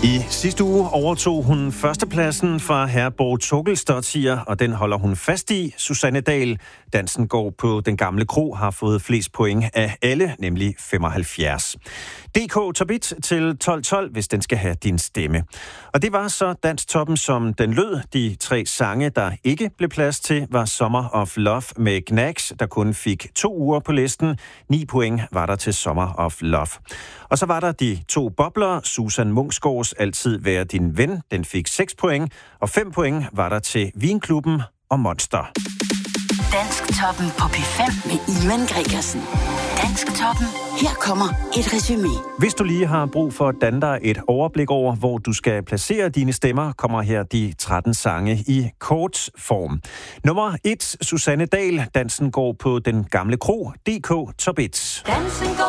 I sidste uge overtog hun førstepladsen fra Herborg Torkelsdottir, og den holder hun fast i. Susanne Dahl, dansen går på Den Gamle Kro, har fået flest point af alle, nemlig 75. DK Top 1 til 12.12, hvis den skal have din stemme. Og det var så Dansktoppen, som den lød. De 3 sange, der ikke blev plads til, var Summer of Love med Gnags, der kun fik 2 uger på listen. 9 point var der til Summer of Love. Og så var der de 2 bobler, Susan Munksgaards Altid være din ven, den fik 6 point, og 5 point var der til Vinklubben og Monster. Dansktoppen på P5 med Ivan Gregersen. Dansktoppen. Her kommer et resumé. Hvis du lige har brug for at danne dig et overblik over, hvor du skal placere dine stemmer, kommer her de 13 sange i kort form. Nummer 1, Susanne Dahl, Dansen går på Den Gamle Kro, DK Top 1.